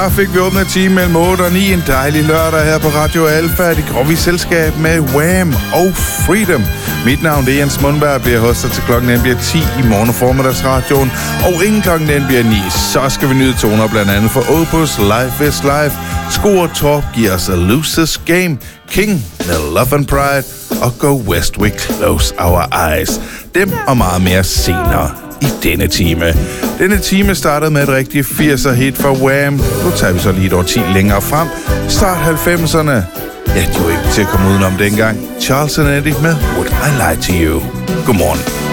Her fik vi åbnet time mellem 8 og 9 en dejlig lørdag her på Radio Alfa. Det går selskab med Wham og Freedom. Mit navn er Jens Mundberg, bliver hostet til klokken bliver 10 i morgen formiddagsradioen. Og inden klokken bliver 9, så skal vi nyde toner blandt andet for Opus, Life is Life, Sko og Torp giver os A Lucis Game, King med Love and Pride og Go West We Close Our Eyes. Dem og meget mere senere i denne time. Denne time startede med et rigtigt 80'er hit fra Wham. Nu tager vi så lige et år 10 længere frem. Start 90'erne. Ja, de var ikke til at komme udenom dengang. Charles & Eddie med Would I Lie to You. Godmorgen.